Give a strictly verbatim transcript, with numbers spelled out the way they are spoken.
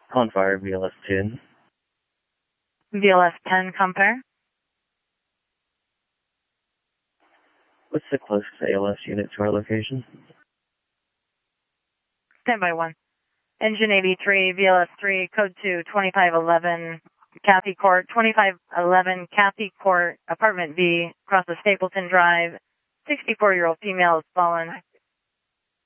On fire, V L S ten. V L S ten, compare. What's the closest A L S unit to our location? Standby one. Engine eighty-three, V L S three, code two, twenty-five eleven, Cathy Court, twenty-five eleven, Cathy Court, apartment B, across the Stapleton Drive. sixty-four-year-old female is fallen.